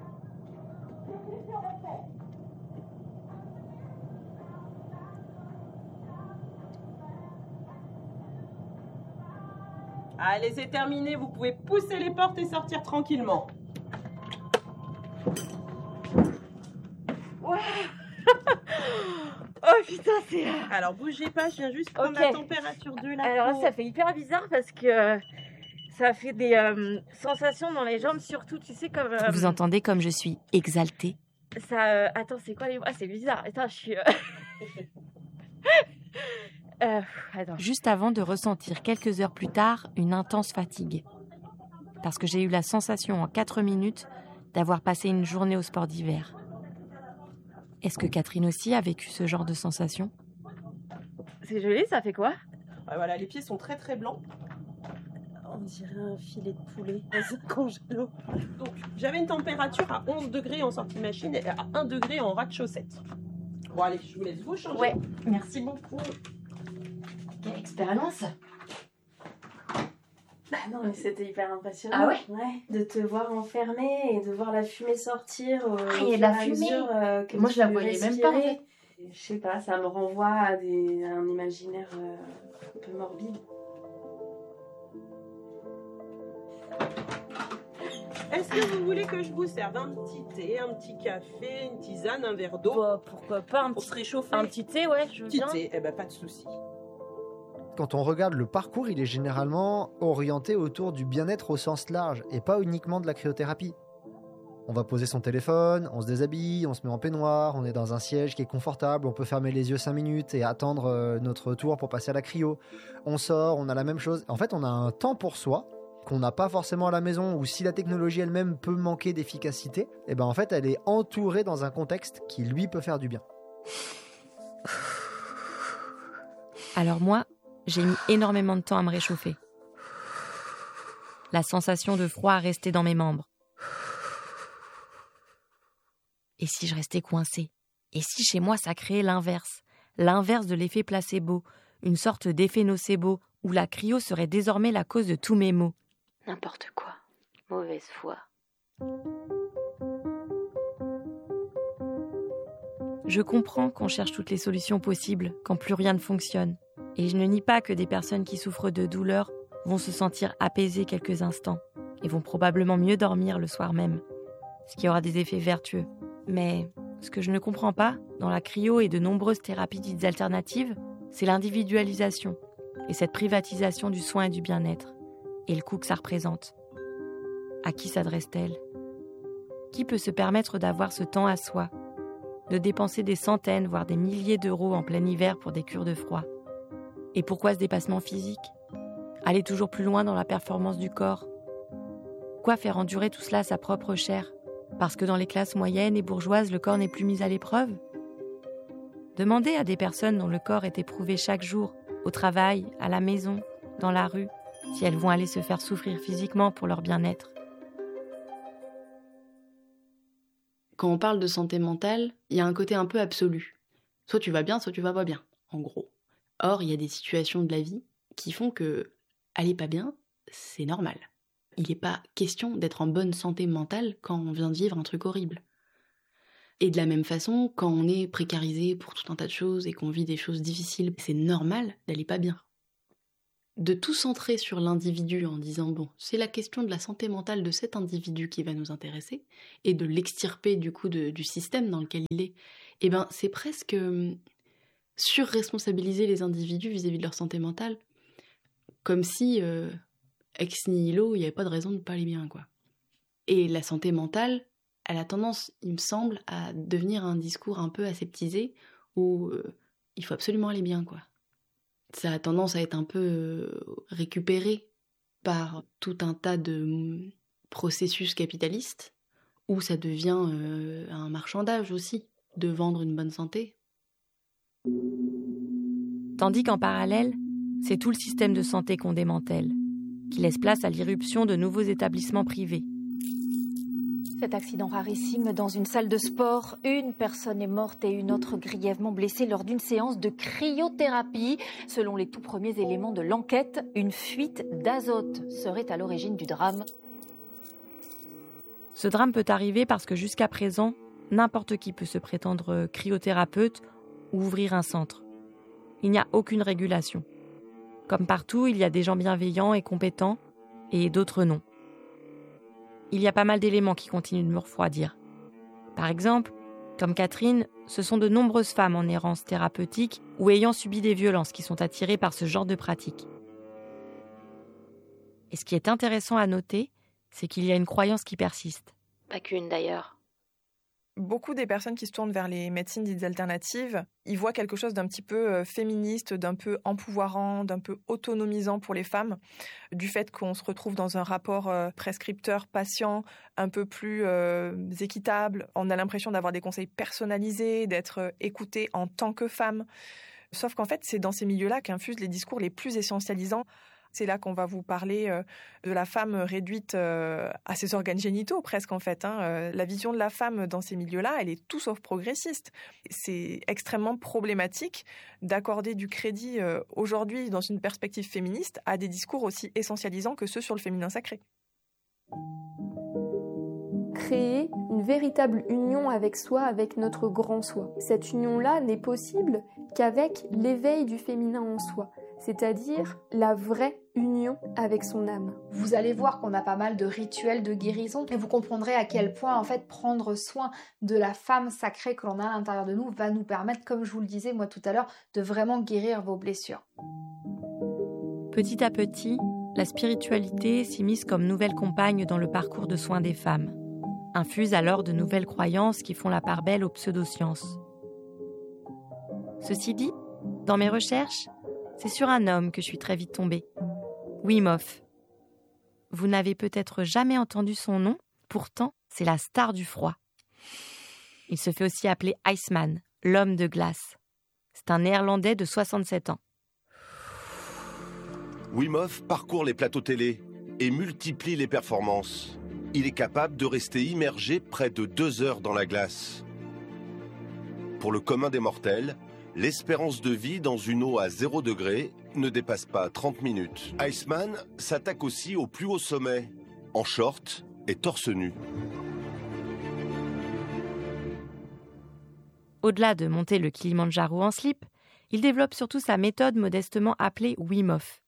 Allez, c'est terminé. Vous pouvez pousser les portes et sortir tranquillement. Ouais. Oh putain, c'est... Alors, bougez pas, je viens juste prendre la température de la Alors là, peau. ça fait hyper bizarre parce que ça fait des sensations dans les jambes, surtout, tu sais, comme... Vous entendez comme je suis exaltée? Ça... Attends, c'est quoi les... Ah, c'est bizarre. Attends, je suis... Attends. Juste avant de ressentir quelques heures plus tard une intense fatigue. Parce que j'ai eu la sensation en 4 minutes d'avoir passé une journée au sport d'hiver. Est-ce que Catherine aussi a vécu ce genre de sensation? C'est joli, ça fait quoi? Ouais, voilà, les pieds sont très très blancs. On dirait un filet de poulet dans un congélo. Donc, j'avais une température à 11 degrés en sortie machine et à 1 degré en rez-de-chaussette. Bon, allez, je vous laisse vous changer. Ouais, merci beaucoup. Quelle expérience! Bah non, mais c'était hyper impressionnant. Ah ouais? Ouais, de te voir enfermée et de voir la fumée sortir au il y a de la fur et à fumée. mesure, que Moi, tu je la voyais même pas, en respirais. fait. Je sais pas, ça me renvoie à un imaginaire un peu morbide. Est-ce que vous voulez que je vous serve un petit thé, un petit café, une tisane, un verre d'eau? Bah, pourquoi pas, pour se réchauffer. un petit thé, ouais, je veux Petit bien. thé, eh ben pas de souci. Quand on regarde le parcours, il est généralement orienté autour du bien-être au sens large et pas uniquement de la cryothérapie. On va poser son téléphone, on se déshabille, on se met en peignoir, on est dans un siège qui est confortable, on peut fermer les yeux 5 minutes et attendre notre tour pour passer à la cryo. On sort, on a la même chose. En fait, on a un temps pour soi qu'on n'a pas forcément à la maison, ou si la technologie elle-même peut manquer d'efficacité, et ben en fait, elle est entourée dans un contexte qui, lui, peut faire du bien. Alors moi, j'ai mis énormément de temps à me réchauffer. La sensation de froid restait dans mes membres. Et si je restais coincée? Et si chez moi ça créait l'inverse? L'inverse de l'effet placebo, une sorte d'effet nocebo, où la cryo serait désormais la cause de tous mes maux. N'importe quoi. Mauvaise foi. Je comprends qu'on cherche toutes les solutions possibles quand plus rien ne fonctionne. Et je ne nie pas que des personnes qui souffrent de douleurs vont se sentir apaisées quelques instants et vont probablement mieux dormir le soir même, ce qui aura des effets vertueux. Mais ce que je ne comprends pas dans la cryo et de nombreuses thérapies dites alternatives, c'est l'individualisation et cette privatisation du soin et du bien-être, et le coût que ça représente. À qui s'adresse-t-elle? Qui peut se permettre d'avoir ce temps à soi, de dépenser des centaines, voire des milliers d'euros en plein hiver pour des cures de froid? Et pourquoi ce dépassement physique? Aller toujours plus loin dans la performance du corps? Quoi faire endurer tout cela à sa propre chair? Parce que dans les classes moyennes et bourgeoises, le corps n'est plus mis à l'épreuve? Demandez à des personnes dont le corps est éprouvé chaque jour, au travail, à la maison, dans la rue, si elles vont aller se faire souffrir physiquement pour leur bien-être. Quand on parle de santé mentale, il y a un côté un peu absolu. Soit tu vas bien, soit tu vas pas bien, en gros. Or, il y a des situations de la vie qui font que aller pas bien, c'est normal. Il n'est pas question d'être en bonne santé mentale quand on vient de vivre un truc horrible. Et de la même façon, quand on est précarisé pour tout un tas de choses et qu'on vit des choses difficiles, c'est normal d'aller pas bien. De tout centrer sur l'individu en disant « bon, c'est la question de la santé mentale de cet individu qui va nous intéresser » et de l'extirper du coup du système dans lequel il est, eh ben c'est presque surresponsabiliser les individus vis-à-vis de leur santé mentale, comme si ex nihilo, il n'y avait pas de raison de ne pas aller bien, quoi. Et la santé mentale, elle a tendance, il me semble, à devenir un discours un peu aseptisé où il faut absolument aller bien, quoi. ça a tendance à être un peu récupéré par tout un tas de processus capitalistes où ça devient un marchandage aussi, de vendre une bonne santé. Tandis qu'en parallèle, c'est tout le système de santé qu'on démantèle, qui laisse place à l'irruption de nouveaux établissements privés. Cet accident rarissime dans une salle de sport, une personne est morte et une autre grièvement blessée lors d'une séance de cryothérapie. Selon les tout premiers éléments de l'enquête, une fuite d'azote serait à l'origine du drame. Ce drame peut arriver parce que jusqu'à présent, n'importe qui peut se prétendre cryothérapeute ou ouvrir un centre. Il n'y a aucune régulation. Comme partout, il y a des gens bienveillants et compétents et d'autres non. Il y a pas mal d'éléments qui continuent de me refroidir. Par exemple, comme Catherine, ce sont de nombreuses femmes en errance thérapeutique ou ayant subi des violences qui sont attirées par ce genre de pratique. Et ce qui est intéressant à noter, c'est qu'il y a une croyance qui persiste. Pas qu'une d'ailleurs. Beaucoup des personnes qui se tournent vers les médecines dites alternatives, ils voient quelque chose d'un petit peu féministe, d'un peu empouvoirant, d'un peu autonomisant pour les femmes, du fait qu'on se retrouve dans un rapport prescripteur-patient un peu plus équitable. On a l'impression d'avoir des conseils personnalisés, d'être écouté en tant que femme. Sauf qu'en fait, c'est dans ces milieux-là qu'infusent les discours les plus essentialisants. C'est là qu'on va vous parler de la femme réduite à ses organes génitaux, presque en fait. La vision de la femme dans ces milieux-là, elle est tout sauf progressiste. C'est extrêmement problématique d'accorder du crédit aujourd'hui, dans une perspective féministe, à des discours aussi essentialisants que ceux sur le féminin sacré. Créer une véritable union avec soi, avec notre grand soi. Cette union-là n'est possible qu'avec l'éveil du féminin en soi, c'est-à-dire la vraie union avec son âme. Vous allez voir qu'on a pas mal de rituels de guérison et vous comprendrez à quel point en fait prendre soin de la femme sacrée que l'on a à l'intérieur de nous va nous permettre, comme je vous le disais moi tout à l'heure, de vraiment guérir vos blessures. Petit à petit, la spiritualité s'immisce comme nouvelle compagne dans le parcours de soins des femmes. Infuse alors de nouvelles croyances qui font la part belle aux pseudosciences. Ceci dit, dans mes recherches, c'est sur un homme que je suis très vite tombée. Wim Hof. Vous n'avez peut-être jamais entendu son nom, pourtant c'est la star du froid. Il se fait aussi appeler Iceman, l'homme de glace. C'est un Néerlandais de 67 ans. Wim Hof parcourt les plateaux télé et multiplie les performances. Il est capable de rester immergé près de 2 heures dans la glace. Pour le commun des mortels, l'espérance de vie dans une eau à 0 degré ne dépasse pas 30 minutes. Iceman s'attaque aussi au plus haut sommet, en short et torse nu. Au-delà de monter le Kilimandjaro en slip, il développe surtout sa méthode modestement appelée Wim Hof.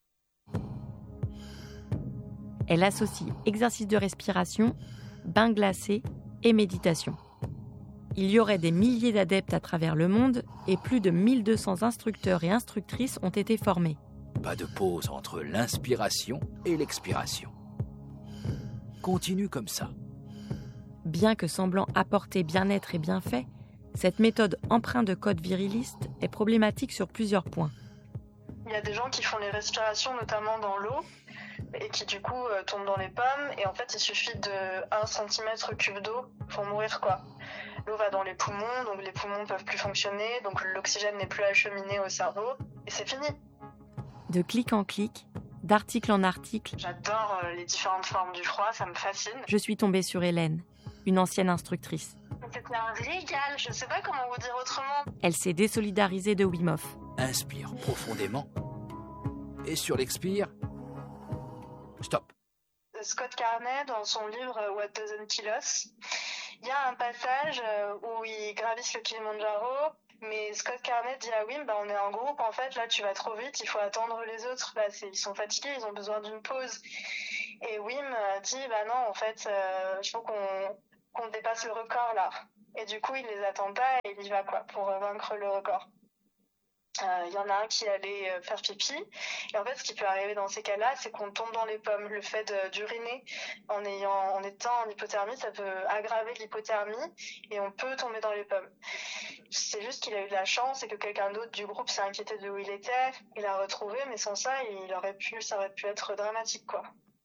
Elle associe exercice de respiration, bain glacé et méditation. Il y aurait des milliers d'adeptes à travers le monde et plus de 1200 instructeurs et instructrices ont été formés. Pas de pause entre l'inspiration et l'expiration. Continue comme ça. Bien que semblant apporter bien-être et bienfait, cette méthode empreinte de code viriliste est problématique sur plusieurs points. Il y a des gens qui font les respirations notamment dans l'eau et qui du coup tombent dans les pommes et en fait il suffit de 1 cm3 d'eau pour mourir quoi. L'eau va dans les poumons, donc les poumons ne peuvent plus fonctionner, donc l'oxygène n'est plus acheminé au cerveau et c'est fini. De clic en clic, d'article en article, j'adore les différentes formes du froid, ça me fascine. Je suis tombée sur Hélène, une ancienne instructrice. C'était un régal, je ne sais pas comment vous dire autrement. Elle s'est désolidarisée de Wim Hof. Inspire profondément. Et sur l'expire, stop. Scott Carney, dans son livre What Doesn't Kill Us, il y a un passage où ils gravissent le Kilimandjaro, mais Scott Carney dit à Wim, on est en groupe, en fait, là tu vas trop vite, il faut attendre les autres, là, ils sont fatigués, ils ont besoin d'une pause. Et Wim dit, non, en fait, il faut qu'on dépasse le record là. Et du coup, il les attend pas et il y va quoi, pour vaincre le record. Il y en a un qui allait faire pipi. Et en fait, ce qui peut arriver dans ces cas-là, c'est qu'on tombe dans les pommes. Le fait d'uriner en étant en hypothermie, ça peut aggraver l'hypothermie et on peut tomber dans les pommes. C'est juste qu'il a eu de la chance et que quelqu'un d'autre du groupe s'est inquiété de où il était. Il l'a retrouvé, mais sans ça, ça aurait pu être dramatique, quoi.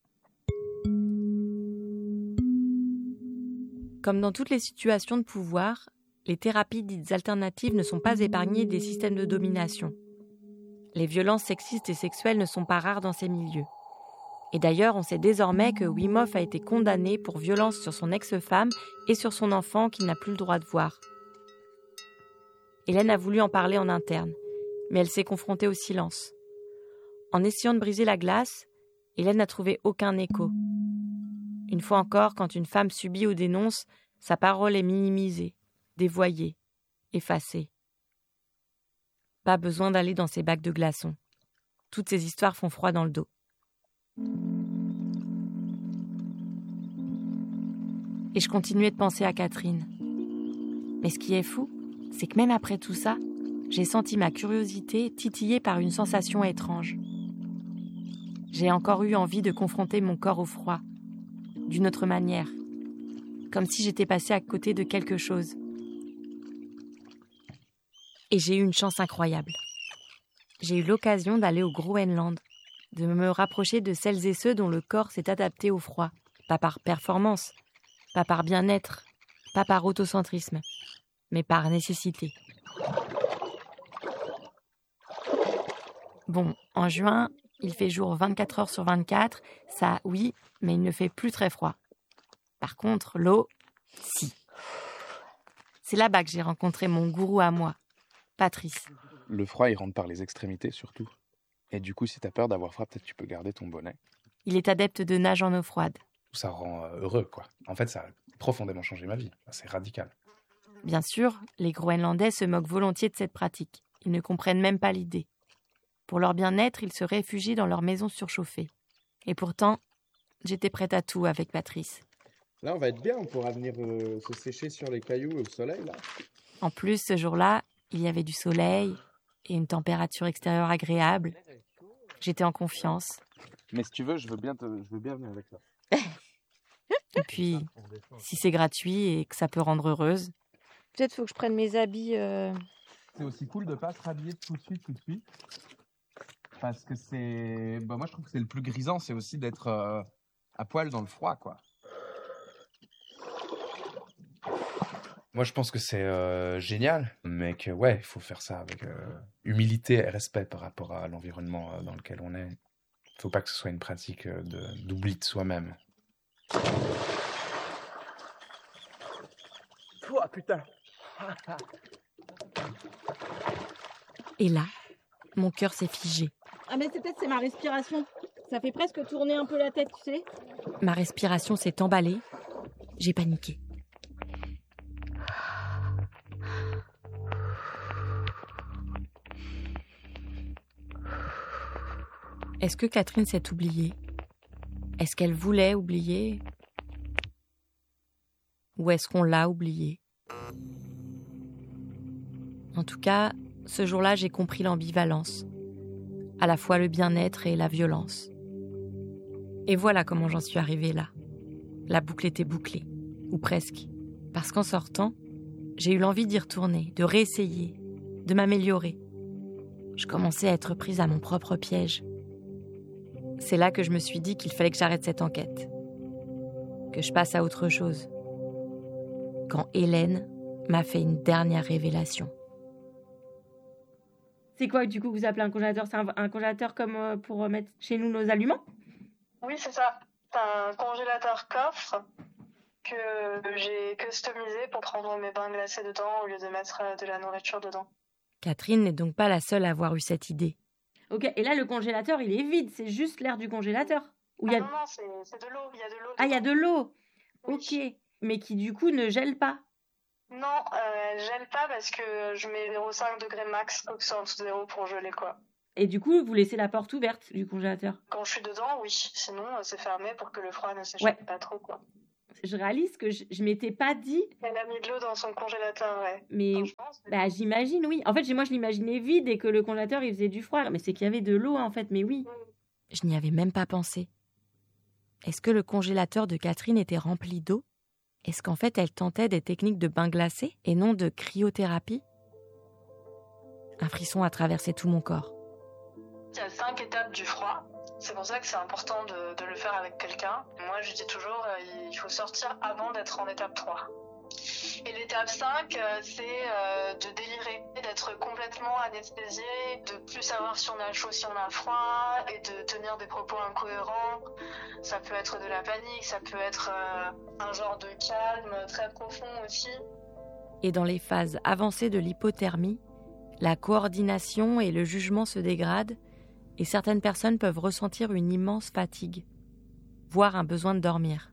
Comme dans toutes les situations de pouvoir, les thérapies dites alternatives ne sont pas épargnées des systèmes de domination. Les violences sexistes et sexuelles ne sont pas rares dans ces milieux. Et d'ailleurs, on sait désormais que Wim Hof a été condamné pour violence sur son ex-femme et sur son enfant qu'il n'a plus le droit de voir. Hélène a voulu en parler en interne, mais elle s'est confrontée au silence. En essayant de briser la glace, Hélène n'a trouvé aucun écho. Une fois encore, quand une femme subit ou dénonce, sa parole est minimisée, dévoyée, effacée. Pas besoin d'aller dans ces bacs de glaçons. Toutes ces histoires font froid dans le dos. Et je continuais de penser à Catherine. Mais ce qui est fou, c'est que même après tout ça, j'ai senti ma curiosité titillée par une sensation étrange. J'ai encore eu envie de confronter mon corps au froid, d'une autre manière, comme si j'étais passée à côté de quelque chose. Et j'ai eu une chance incroyable. J'ai eu l'occasion d'aller au Groenland, de me rapprocher de celles et ceux dont le corps s'est adapté au froid, pas par performance, pas par bien-être, pas par autocentrisme, mais par nécessité. Bon, en juin, il fait jour 24 heures sur 24, ça oui, mais il ne fait plus très froid. Par contre, l'eau, si. C'est là-bas que j'ai rencontré mon gourou à moi, Patrice. Le froid, il rentre par les extrémités surtout. Et du coup, si t'as peur d'avoir froid, peut-être tu peux garder ton bonnet. Il est adepte de nage en eau froide. Ça rend heureux, quoi. En fait, ça a profondément changé ma vie. C'est radical. Bien sûr, les Groenlandais se moquent volontiers de cette pratique. Ils ne comprennent même pas l'idée. Pour leur bien-être, ils se réfugient dans leur maison surchauffée. Et pourtant, j'étais prête à tout avec Patrice. Là, on va être bien, on pourra venir se sécher sur les cailloux au soleil, là. En plus, ce jour-là, il y avait du soleil et une température extérieure agréable. J'étais en confiance. Mais si tu veux, je veux bien venir avec toi. Et puis, si c'est gratuit et que ça peut rendre heureuse, peut-être faut que je prenne mes habits. C'est aussi cool de pas se rhabiller tout de suite. Parce que c'est... moi, je trouve que c'est le plus grisant, c'est aussi d'être à poil dans le froid, quoi. Moi, je pense que c'est génial, mais que, ouais, il faut faire ça avec humilité et respect par rapport à l'environnement dans lequel on est. Il ne faut pas que ce soit une pratique d'oubli de soi-même. Oh, putain. Et là, mon cœur s'est figé. Ah mais c'est ma respiration. Ça fait presque tourner un peu la tête, tu sais. Ma respiration s'est emballée. J'ai paniqué. Est-ce que Catherine s'est oubliée ? Est-ce qu'elle voulait oublier ? Ou est-ce qu'on l'a oubliée ? En tout cas, ce jour-là, j'ai compris l'ambivalence. À la fois le bien-être et la violence. Et voilà comment j'en suis arrivée là. La boucle était bouclée. Ou presque. Parce qu'en sortant, j'ai eu l'envie d'y retourner, de réessayer, de m'améliorer. Je commençais à être prise à mon propre piège. C'est là que je me suis dit qu'il fallait que j'arrête cette enquête. Que je passe à autre chose. Quand Hélène m'a fait une dernière révélation. C'est quoi du coup que vous appelez un congélateur ? C'est un congélateur comme pour mettre chez nous nos aliments ? Oui, c'est ça. C'est un congélateur coffre que j'ai customisé pour prendre mes bains glacés dedans au lieu de mettre de la nourriture dedans. Catherine n'est donc pas la seule à avoir eu cette idée. Ok, et là le congélateur il est vide, c'est juste l'air du congélateur. Non, c'est de l'eau, il y a de l'eau. Ah, il y a de l'eau. Oui. Ok, mais qui du coup ne gèle pas. Non, elle gèle pas parce que je mets 0,5 degrés max, donc c'est en dessous de 0 pour geler, quoi. Et du coup, vous laissez la porte ouverte du congélateur ? Quand je suis dedans, oui. Sinon, c'est fermé pour que le froid ne s'échappe pas trop, quoi. je réalise que je m'étais pas dit. Elle a mis de l'eau dans son congélateur, ouais. Mais bah, j'imagine, oui. En fait, moi, je l'imaginais vide et que le congélateur, il faisait du froid. Mais c'est qu'il y avait de l'eau, en fait, mais oui. Je n'y avais même pas pensé. Est-ce que le congélateur de Catherine était rempli d'eau ? Est-ce qu'en fait, elle tentait des techniques de bain glacé et non de cryothérapie ? Un frisson a traversé tout mon corps. Il y a 5 étapes du froid. C'est pour ça que c'est important de le faire avec quelqu'un. Moi, je dis toujours, il faut sortir avant d'être en étape 3. Et l'étape 5, c'est de délirer, d'être complètement anesthésié, de plus savoir si on a chaud, si on a froid, et de tenir des propos incohérents. Ça peut être de la panique, ça peut être un genre de calme très profond aussi. Et dans les phases avancées de l'hypothermie, la coordination et le jugement se dégradent, et certaines personnes peuvent ressentir une immense fatigue, voire un besoin de dormir.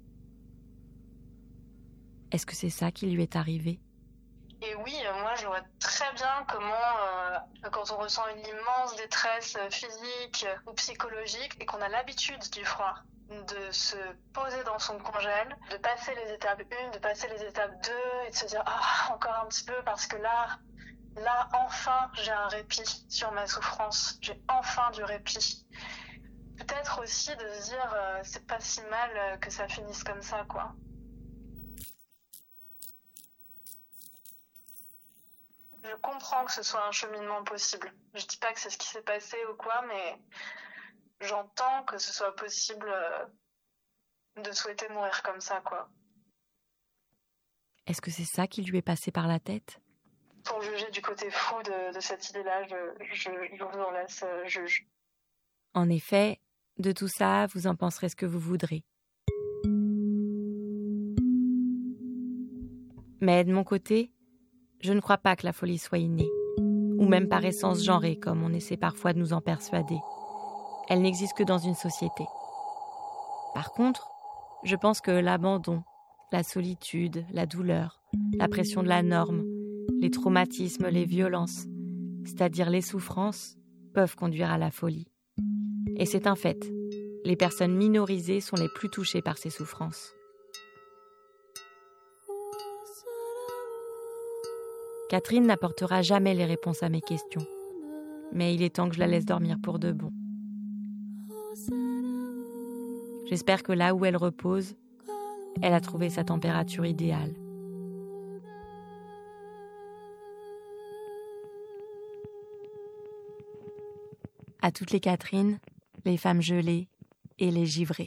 Est-ce que c'est ça qui lui est arrivé ? Et oui, moi je vois très bien comment, quand on ressent une immense détresse physique ou psychologique et qu'on a l'habitude du froid, de se poser dans son congèle, de passer les étapes 1, de passer les étapes 2 et de se dire encore un petit peu parce que là, enfin, j'ai un répit sur ma souffrance. J'ai enfin du répit. Peut-être aussi de se dire, c'est pas si mal que ça finisse comme ça, quoi. Je comprends que ce soit un cheminement possible. Je dis pas que c'est ce qui s'est passé ou quoi, mais j'entends que ce soit possible de souhaiter mourir comme ça, quoi. Est-ce que c'est ça qui lui est passé par la tête ? Pour juger du côté fou de cette idée-là, je vous en laisse juge. En effet, de tout ça, vous en penserez ce que vous voudrez. Mais de mon côté, je ne crois pas que la folie soit innée, ou même par essence genrée, comme on essaie parfois de nous en persuader. Elle n'existe que dans une société. Par contre, je pense que l'abandon, la solitude, la douleur, la pression de la norme, les traumatismes, les violences, c'est-à-dire les souffrances, peuvent conduire à la folie. Et c'est un fait. Les personnes minorisées sont les plus touchées par ces souffrances. Catherine n'apportera jamais les réponses à mes questions. Mais il est temps que je la laisse dormir pour de bon. J'espère que là où elle repose, elle a trouvé sa température idéale. À toutes les Catherine, les femmes gelées et les givrées.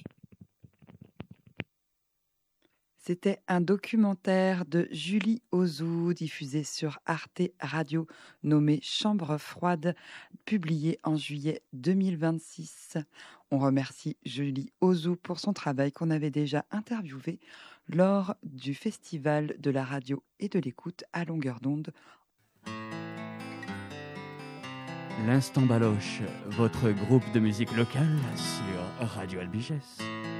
C'était un documentaire de Julie Ozou, diffusé sur Arte Radio, nommé Chambre froide, publié en juillet 2026. On remercie Julie Ozou pour son travail qu'on avait déjà interviewé lors du Festival de la radio et de l'écoute à longueur d'onde. L'Instant Baloche, votre groupe de musique locale sur Radio Albigès.